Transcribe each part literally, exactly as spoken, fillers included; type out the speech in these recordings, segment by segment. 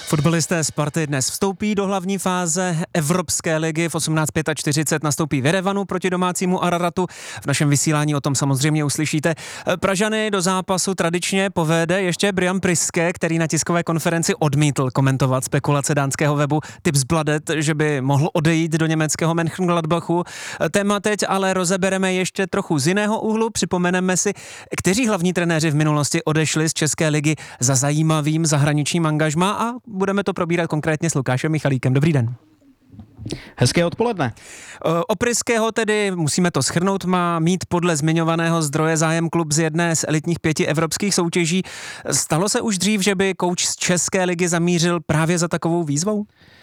Fotbalisté Sparty dnes vstoupí do hlavní fáze Evropské ligy. V osmnáct čtyřicet pět nastoupí v Jerevanu proti domácímu Araratu. V našem vysílání o tom samozřejmě uslyšíte. Pražany do zápasu tradičně povede ještě Brian Priske, který na tiskové konferenci odmítl komentovat spekulace dánského webu Tipsbladet, že by mohl odejít do německého Mönchengladbachu. Téma teď ale rozebereme ještě trochu z jiného úhlu. Připomeneme si, kteří hlavní trenéři v minulosti odešli z České ligy za zajímavým zahraničním angažmá, a budeme to probírat konkrétně s Lukášem Michalíkem. Dobrý den. Hezké odpoledne. O Priského tedy, musíme to shrnout, má mít podle zmiňovaného zdroje zájem klub z jedné z elitních pěti evropských soutěží. Stalo se už dřív, že by kouč z České ligy zamířil právě za takovou výzvou?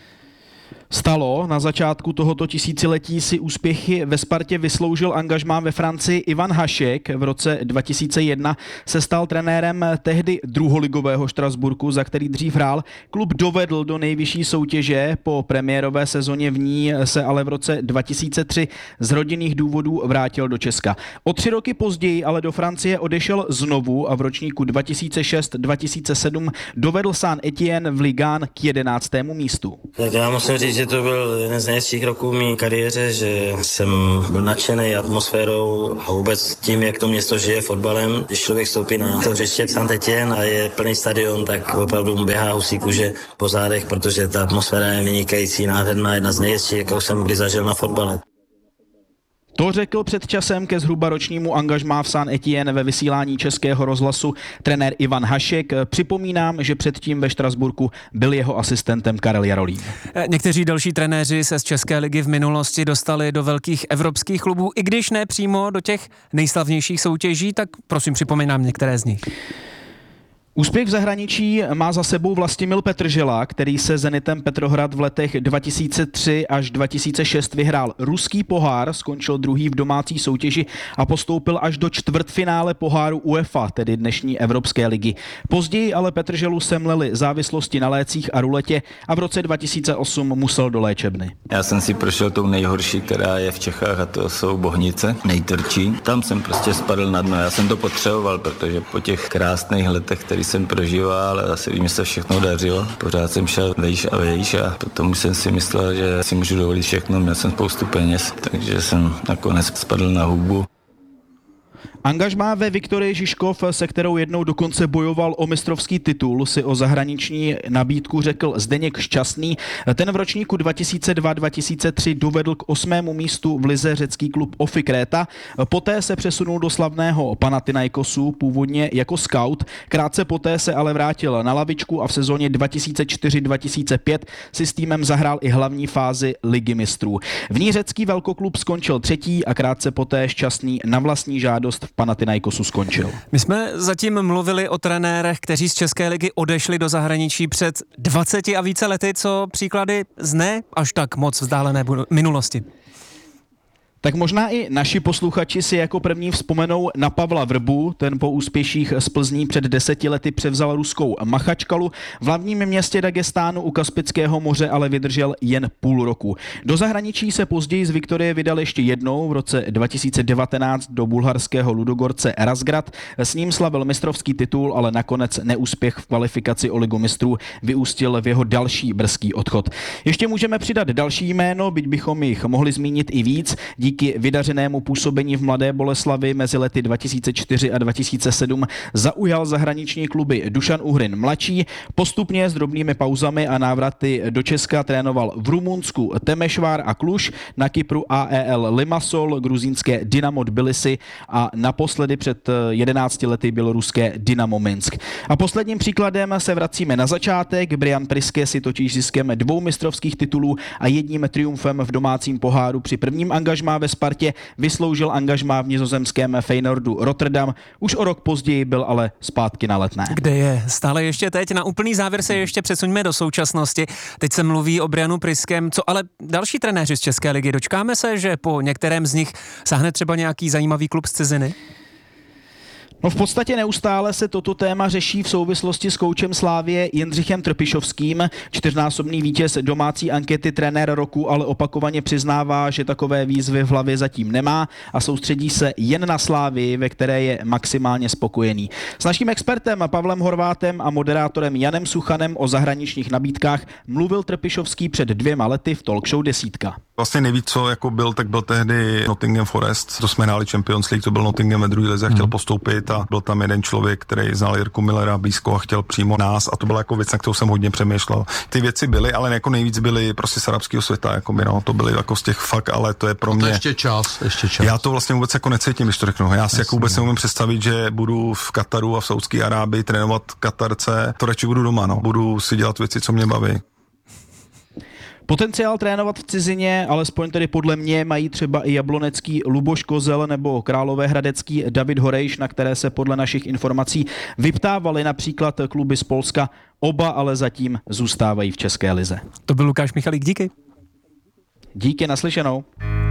Stalo. Na začátku tohoto tisíciletí si úspěchy ve Spartě vysloužil angažmá ve Francii Ivan Hašek. V roce dva tisíce jedna se stal trenérem tehdy druholigového Štrasburku, za který dřív hrál. Klub dovedl do nejvyšší soutěže, po premiérové sezóně v ní se ale v roce dva tisíce tři z rodinných důvodů vrátil do Česka. O tři roky později ale do Francie odešel znovu a v ročníku dva tisíce šest dva tisíce sedm dovedl Saint-Étienne v Ligue jedna k jedenáctému místu. Tak já musím říct, že to byl jeden z nejhezčích roků v mé kariéře, že jsem byl nadšený atmosférou a vůbec tím, jak to město žije fotbalem. Když člověk vstoupí na to hřiště v Saint-Étienne a je plný stadion, tak opravdu mu běhá husí kůže po zádech, protože ta atmosféra je vynikající, nádherná, jedna z nejhezčích, jakou jsem kdy zažil na fotbale. To řekl před časem ke zhruba ročnímu angažmá v Saint-Étienne ve vysílání Českého rozhlasu trenér Ivan Hašek. Připomínám, že předtím ve Štrasburku byl jeho asistentem Karel Jarolím. Někteří další trenéři se z České ligy v minulosti dostali do velkých evropských klubů, i když ne přímo do těch nejslavnějších soutěží, tak prosím připomínám některé z nich. Úspěch v zahraničí má za sebou Vlastimil Petržela, který se Zenitem Petrohrad v letech dva tisíce tři až dva tisíce šest vyhrál ruský pohár, skončil druhý v domácí soutěži a postoupil až do čtvrtfinále poháru UEFA, tedy dnešní Evropské ligy. Později ale Petrželu semleli závislosti na lécích a ruletě a v roce dva tisíce osm musel do léčebny. Já jsem si prošel tou nejhorší, která je v Čechách, a to jsou Bohnice, nejtrčí. Tam jsem prostě spadl na dno. Já jsem to potřeboval, protože po těch krásných letech, který jsem prožíval, ale zase mi se všechno dařilo. Pořád jsem šel vejš a vejš a potom jsem si myslel, že si můžu dovolit všechno. Měl jsem spoustu peněz, takže jsem nakonec spadl na hubu. Angažmá ve Viktorii Žižkov, se kterou jednou dokonce bojoval o mistrovský titul, si o zahraniční nabídku řekl Zdeněk Šťastný. Ten v ročníku dva tisíce dva dva tisíce tři dovedl k osmému místu v lize řecký klub Offi Kréta. Poté se přesunul do slavného Panathinaikosu, původně jako scout. Krátce poté se ale vrátil na lavičku a v sezóně dva tisíce čtyři dva tisíce pět si s týmem zahrál i hlavní fázi Ligy mistrů. V ní řecký velkoklub skončil třetí a krátce poté Šťastný na vlastní žádost v Panathinaikosu skončil. My jsme zatím mluvili o trenérech, kteří z České ligy odešli do zahraničí před dvaceti a více lety, co příklady z ne až tak moc vzdálené minulosti. Tak možná i naši posluchači si jako první vzpomenou na Pavla Vrbu. Ten po úspěších z Plzní před deseti lety převzal ruskou Machačkalu. V hlavním městě Dagestánu u Kaspického moře ale vydržel jen půl roku. Do zahraničí se později z Viktorie vydal ještě jednou v roce dva tisíce devatenáct do bulharského Ludogorce Razgrad. S ním slavil mistrovský titul, ale nakonec neúspěch v kvalifikaci o Ligu mistrů vyústil v jeho další brzký odchod. Ještě můžeme přidat další jméno, byť bychom jich mohli zmínit i víc. Díky vydařenému působení v Mladé Boleslavi mezi lety dva tisíce čtyři a dva tisíce sedm zaujal zahraniční kluby Dušan Uhrin mladší. Postupně s drobnými pauzami a návraty do Česka trénoval v Rumunsku Temešvár a Kluž, na Kypru A E L Limassol, gruzínské Dynamo Tbilisi a naposledy před jedenácti lety běloruské Dynamo Minsk. A posledním příkladem se vracíme na začátek. Brian Priske si totiž ziskem dvou mistrovských titulů a jedním triumfem v domácím poháru při prvním angažmá ve Spartě vysloužil angažmá v nizozemském Feyenoordu Rotterdam. Už o rok později byl ale zpátky na Letné. Kde je? Stále ještě teď. Na úplný závěr se ještě přesuňme do současnosti. Teď se mluví o Brianu Priskem. Co ale další trenéři z České ligy? Dočkáme se, že po některém z nich sáhne třeba nějaký zajímavý klub z ciziny? No v podstatě neustále se toto téma řeší v souvislosti s koučem Slávie Jindřichem Trpišovským. Čtyřnásobný vítěz domácí ankety trenér roku ale opakovaně přiznává, že takové výzvy v hlavě zatím nemá a soustředí se jen na Slávii, ve které je maximálně spokojený. S naším expertem Pavlem Horvátem a moderátorem Janem Suchanem o zahraničních nabídkách mluvil Trpišovský před dvěma lety v talk show Desítka. Vlastně nejvíc, co jako byl, tak byl tehdy Nottingham Forest, to jsme hráli Champions League, to byl Nottingham ve druhé lize a chtěl postoupit a byl tam jeden člověk, který znal Jirku Millera blízko a chtěl přímo nás a to byla jako věc, na kterou jsem hodně přemýšlel. Ty věci byly, ale jako nejvíc byly prostě z arabského světa, jako by, no, to byly jako z těch fakt, ale to je pro mě. To ještě čas, ještě čas. Já to vlastně vůbec jako necítím, když to řeknu. Já si jako vůbec neumím představit, že budu v Kataru a v Saudské Arábii trénovat Katarce, to radši budu doma, no. Budu si dělat věci, co mě baví. Potenciál trénovat v cizině, alespoň tedy podle mě, mají třeba i jablonecký Luboš Kozel nebo královéhradecký David Horejš, na které se podle našich informací vyptávali například kluby z Polska. Oba ale zatím zůstávají v české lize. To byl Lukáš Michalík, díky. Díky, naslyšenou.